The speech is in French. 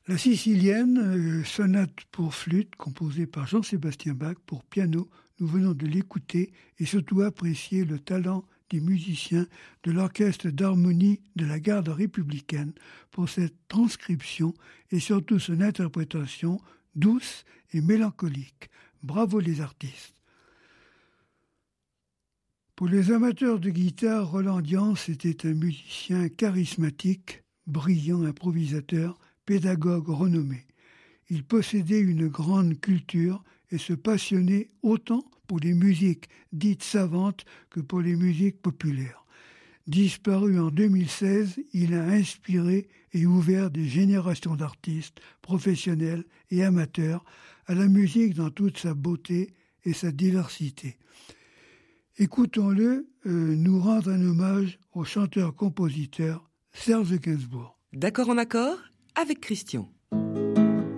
La Sicilienne, sonate pour flûte, composée par Jean-Sébastien Bach pour piano. Nous venons de l'écouter et surtout apprécier le talent des musiciens de l'Orchestre d'harmonie de la Garde républicaine pour cette transcription et surtout son interprétation douce et mélancolique. Bravo les artistes. Pour les amateurs de guitare, Roland Diance était un musicien charismatique, brillant improvisateur, pédagogue renommé. Il possédait une grande culture et se passionnait autant pour les musiques dites savantes que pour les musiques populaires. Disparu en 2016, il a inspiré et ouvert des générations d'artistes, professionnels et amateurs, à la musique dans toute sa beauté et sa diversité. Écoutons-le nous rendre un hommage au chanteur-compositeur Serge Gainsbourg. D'accord en accord avec Christian.